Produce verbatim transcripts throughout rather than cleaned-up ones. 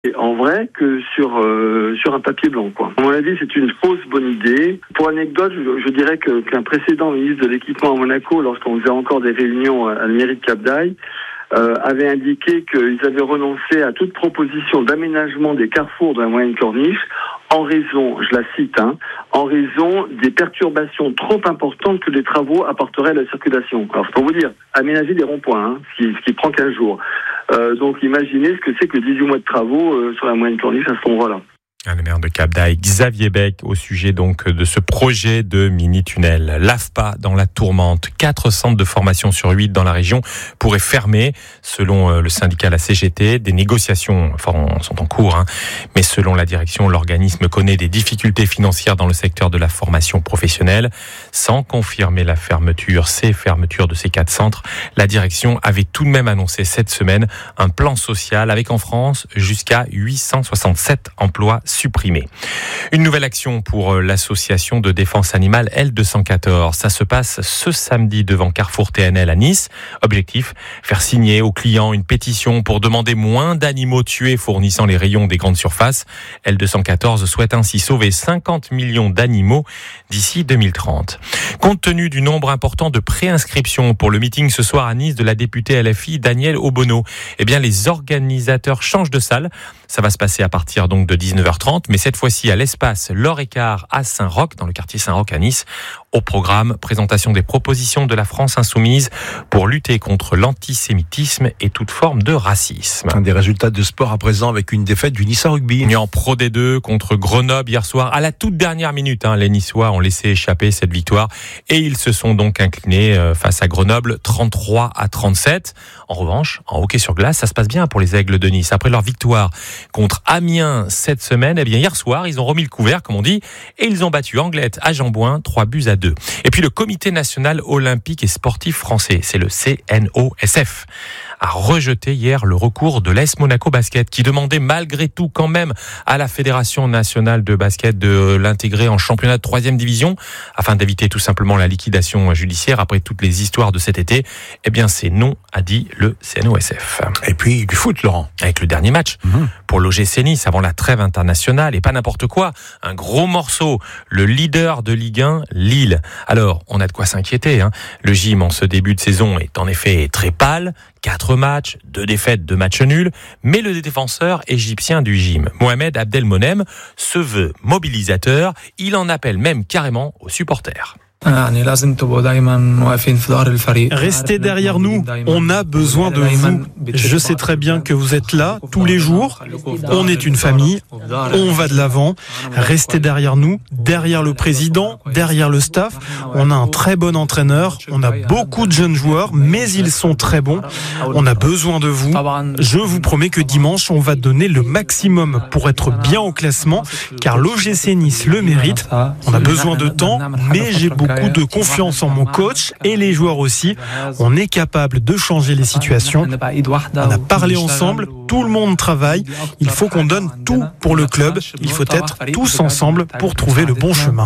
en vrai que sur euh, sur un papier blanc, quoi. À mon avis, c'est une fausse bonne idée. Pour anecdote, je, je dirais que, qu'un précédent ministre de l'équipement à Monaco, lorsqu'on faisait encore des réunions à, à la mairie de Cap d'Aille, euh, avait indiqué qu'ils avaient renoncé à toute proposition d'aménagement des carrefours de la moyenne corniche en raison, je la cite, hein, en raison des perturbations trop importantes que les travaux apporteraient à la circulation. Alors, c'est pour vous dire, aménager des ronds-points, hein, ce, qui, ce qui prend quinze jours. Euh, donc, imaginez ce que c'est que dix-huit mois de travaux euh, sur la moyenne corniche à ce endroit-là. Le maire de Cap d'Aille, Xavier Bec, au sujet donc de ce projet de mini-tunnel. L'A F P A dans la tourmente. Quatre centres de formation sur huit dans la région pourraient fermer, selon le syndicat la C G T. Des négociations enfin, sont en cours, hein. Mais selon la direction, l'organisme connaît des difficultés financières dans le secteur de la formation professionnelle. Sans confirmer la fermeture, ces fermetures de ces quatre centres, la direction avait tout de même annoncé cette semaine un plan social avec en France jusqu'à huit cent soixante-sept emplois supprimés. Une nouvelle action pour l'association de défense animale L deux cent quatorze. Ça se passe ce samedi devant Carrefour T N L à Nice. Objectif, faire signer aux clients une pétition pour demander moins d'animaux tués fournissant les rayons des grandes surfaces. L deux cent quatorze souhaite ainsi sauver cinquante millions d'animaux d'ici deux mille trente. Compte tenu du nombre important de préinscriptions pour le meeting ce soir à Nice de la députée L F I Danielle Obono, eh bien les organisateurs changent de salle. Ça va se passer à partir donc de dix-neuf heures trente, mais cette fois-ci à l'espace L'Or-et-Quart à Saint-Roch, dans le quartier Saint-Roch à Nice. Au programme, présentation des propositions de la France insoumise pour lutter contre l'antisémitisme et toute forme de racisme. Un des résultats de sport à présent avec une défaite du Nice Rugby. Et en Pro D deux contre Grenoble hier soir, à la toute dernière minute, hein, les Niçois ont laissé échapper cette victoire et ils se sont donc inclinés face à Grenoble trente-trois à trente-sept. En revanche, en hockey sur glace, ça se passe bien pour les Aigles de Nice. Après leur victoire contre Amiens cette semaine, eh bien hier soir, ils ont remis le couvert, comme on dit, et ils ont battu Anglette à Jambouin, trois buts à deux. Et puis le Comité national olympique et sportif français, c'est le C N O S F, a rejeté hier le recours de l'A S Monaco Basket, qui demandait malgré tout quand même à la Fédération nationale de basket de l'intégrer en championnat de troisième division, afin d'éviter tout simplement la liquidation judiciaire après toutes les histoires de cet été. Eh bien c'est non, a dit le C N O S F. Et puis du foot, Laurent. Avec le dernier match mmh. pour l'O G C Nice avant la trêve internationale, et pas n'importe quoi, un gros morceau, le leader de Ligue un, Lille. Alors, on a de quoi s'inquiéter, hein. Le gym en ce début de saison est en effet très pâle, quatre matchs, deux défaites, deux matchs nuls, mais le défenseur égyptien du gym, Mohamed Abdelmonem, se veut mobilisateur, il en appelle même carrément aux supporters. Restez derrière nous, on a besoin de vous. Je sais très bien que vous êtes là tous les jours, on est une famille, on va de l'avant. Restez derrière nous, derrière le président, derrière le staff. On a un très bon entraîneur, on a beaucoup de jeunes joueurs, mais ils sont très bons. On a besoin de vous. Je vous promets que dimanche, on va donner le maximum pour être bien au classement, car l'O G C Nice le mérite. On a besoin de temps, mais j'ai beaucoup beaucoup de confiance en mon coach et les joueurs aussi. On est capable de changer les situations. On a parlé ensemble, tout le monde travaille. Il faut qu'on donne tout pour le club. Il faut être tous ensemble pour trouver le bon chemin.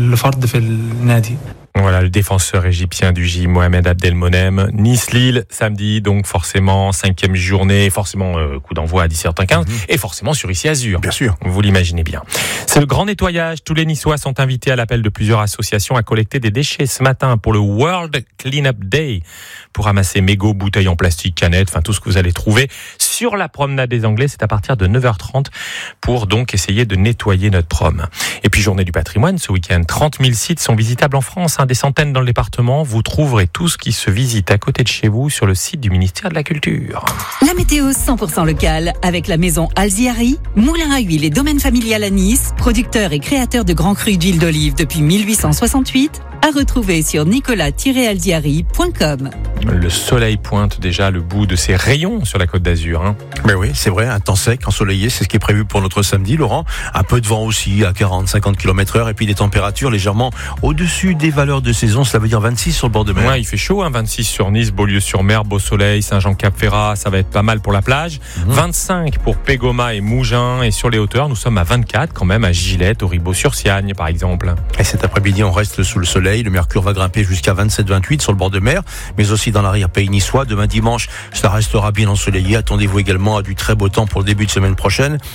Voilà, le défenseur égyptien du J, Mohamed Abdelmonem. Nice-Lille, samedi, donc forcément, cinquième journée, forcément euh, coup d'envoi à dix-sept heures quinze, mmh. et forcément sur Ici Azur. Bien sûr. Vous l'imaginez bien. C'est le grand nettoyage. Tous les Niçois sont invités à l'appel de plusieurs associations à collecter des déchets ce matin pour le World Cleanup Day, pour ramasser mégots, bouteilles en plastique, canettes, enfin tout ce que vous allez trouver sur la promenade des Anglais. C'est à partir de neuf heures trente pour donc essayer de nettoyer notre prom. Et puis journée du patrimoine ce week-end. trente mille sites sont visitables en France, hein, des centaines dans le département. Vous trouverez tout ce qui se visite à côté de chez vous sur le site du ministère de la Culture. La météo cent pour cent locale avec la maison Alziari, moulin à huile et domaine familial à Nice, producteur et créateur de grands crus d'huile d'olive depuis mille huit cent soixante-huit, à retrouver sur nicolas tiret alziari point com. Le soleil pointe déjà le bout de ses rayons sur la Côte d'Azur. Hein. Mais oui, c'est vrai, un temps sec, ensoleillé, c'est ce qui est prévu pour notre samedi, Laurent. Un peu de vent aussi, à quarante à cinquante kilomètres heure, et puis des températures légèrement au-dessus des valeurs de saison, cela veut dire vingt-six sur le bord de mer. Ouais, il fait chaud, hein, vingt-six sur Nice, Beaulieu-sur-Mer, Beau Soleil, Saint-Jean-Cap-Ferrat, ça va être pas mal pour la plage. Mmh. vingt-cinq pour Pégoma et Mougins, et sur les hauteurs, nous sommes à vingt-quatre quand même, à Gillette, au Ribot-sur-Siagne par exemple. Et cet après-midi, on reste sous le soleil. soleil. Le mercure va grimper jusqu'à vingt-sept vingt-huit sur le bord de mer, mais aussi dans l'arrière-pays niçois. Demain dimanche, ça restera bien ensoleillé. Attendez-vous également à du très beau temps pour le début de semaine prochaine.